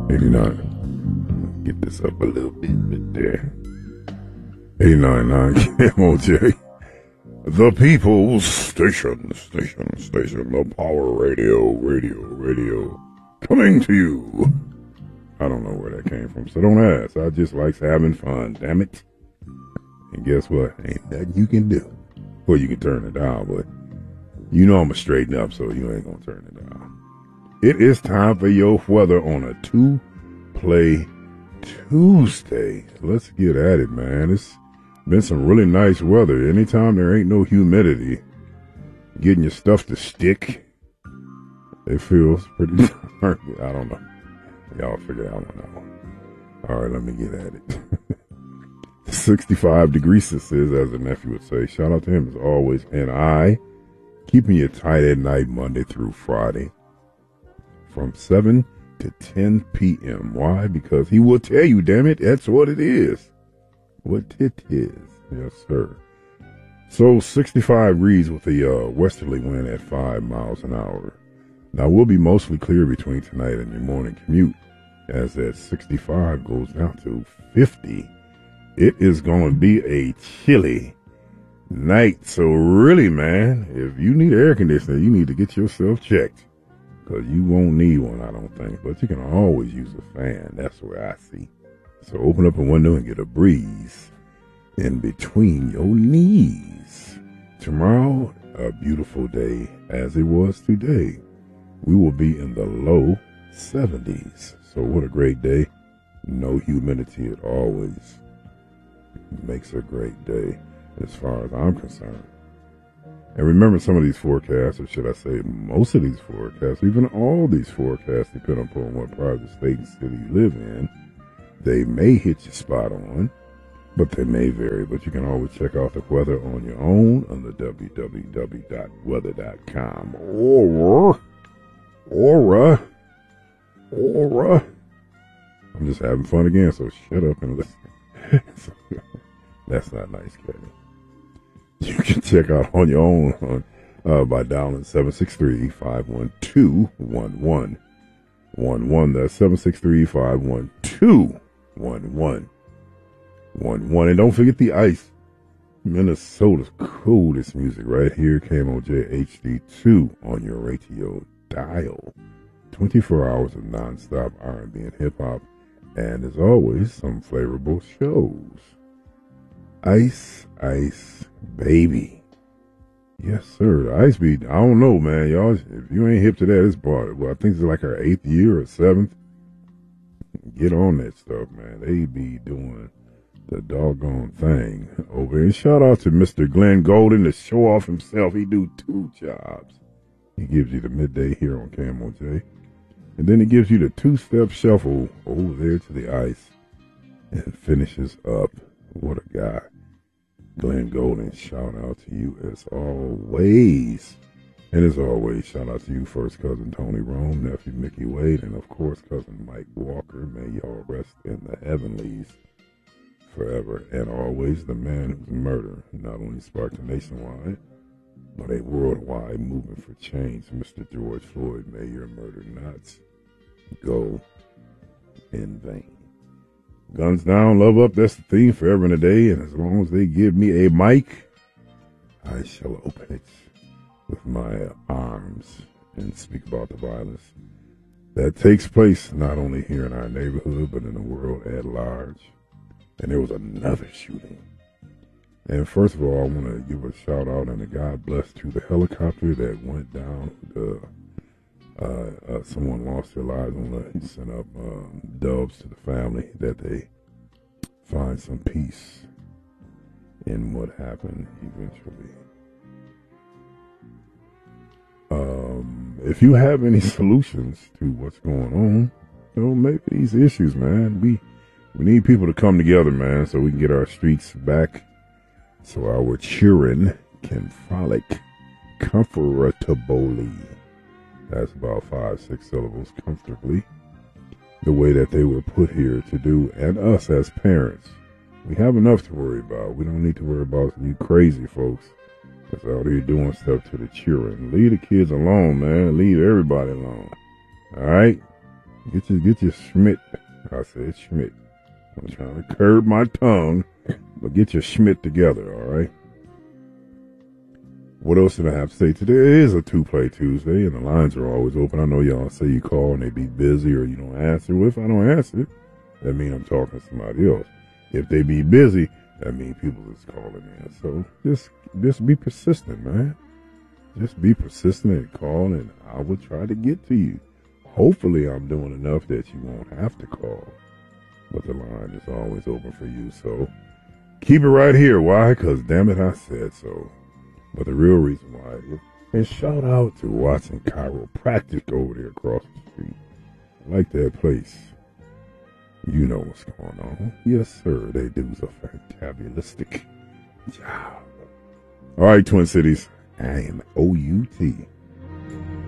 89. Get this up a little bit there. 89.9 KMOJ. The People's Station. The Power Radio. Coming to you. I don't know where that came from, so don't ask. I just likes having fun, damn it. And guess what? Ain't nothing you can do. Well, you can turn it down, but you know I'm going to straighten up, so you ain't going to turn it down. It is time for your weather on a two-play Tuesday. Let's get at it, man. It's been some really nice weather. Anytime there ain't no humidity, getting your stuff to stick, it feels pretty dark. I don't know. Y'all figure that one out. All right, let me get at it. 65 degrees this is, as the nephew would say. Shout out to him as always. And I, keeping you tight at night Monday through Friday from 7 to 10 p.m. Why? Because he will tell you, damn it, that's what it is. What it is. Yes, sir. So 65 degrees with a westerly wind at 5 miles an hour. Now, we'll be mostly clear between tonight and your morning commute, as that 65 goes down to 50. It is going to be a chilly night. So really, man, if you need air conditioning, you need to get yourself checked, because you won't need one, I don't think. But you can always use a fan. That's where I see. So open up a window and get a breeze in between your knees. Tomorrow, a beautiful day, as it was today. We will be in the low 70s. So what a great day. No humidity. It always makes a great day as far as I'm concerned. And remember, some of these forecasts, or should I say most of these forecasts, even all these forecasts, depend upon what part of the state and city you live in. They may hit you spot on, but they may vary. But you can always check out the weather on your own on the www.weather.com. Aura. I'm just having fun again, so shut up and listen. That's not nice, Kevin. You can check out on your own by dialing 763-512-1111. That's 763-512-1111. And don't forget the ice. Minnesota's coolest music right here. KMOJ HD2 on your radio dial. 24 hours of non-stop R&B and hip-hop. And as always, some flavorful shows. Ice Baby. Yes, sir. The Ice Beat. I don't know, man. Y'all, if you ain't hip to that, it's bought. Well, I think it's like our 8th year or 7th. Get on that stuff, man. They be doing the doggone thing over. And shout out to Mr. Glenn Golden to show off himself. He do 2 jobs. He gives you the midday here on KMOJ. And then he gives you the 2-step shuffle over there to the ice and finishes up. What a guy. Glenn Golden, shout out to you as always. And as always, shout out to you, first cousin Tony Rome, nephew Mickey Wade, and of course, cousin Mike Walker. May y'all rest in the heavenlies forever. And always the man whose murder not only sparked a nationwide, but a worldwide movement for change. Mr. George Floyd, may your murder not go in vain. Guns down, love up, that's the theme forever and a day. And as long as they give me a mic, I shall open it with my arms and speak about the violence that takes place not only here in our neighborhood, but in the world at large. And there was another shooting. And first of all, I want to give a shout out and a God bless to the helicopter that went down. Someone lost their lives on he sent up doves to the family that they find some peace in what happened eventually. If you have any solutions to what's going on, maybe these issues, man, we need people to come together, man, so we can get our streets back, so our children can frolic comfortably. That's about 5-6 syllables, comfortably. The way that they were put here to do, and us as parents. We have enough to worry about. We don't need to worry about you crazy folks that's out here doing stuff to the children. Leave the kids alone, man. Leave everybody alone. All right? Get your Schmidt. I said Schmidt. I'm trying to curb my tongue, but get your Schmidt together, all right? What else did I have to say? Today is a 2-Play Tuesday, and the lines are always open. I know y'all say you call and they be busy or you don't answer. Well, if I don't answer, that means I'm talking to somebody else. If they be busy, that means people is calling in. So just be persistent, man. Just be persistent and call, and I will try to get to you. Hopefully, I'm doing enough that you won't have to call. But the line is always open for you, so keep it right here. Why? Because damn it, I said so. But the real reason why is, and shout out to Watson Chiropractic over there across the street. I like that place. You know what's going on. Yes, sir. They do a fantabulistic job. All right, Twin Cities. I am OUT.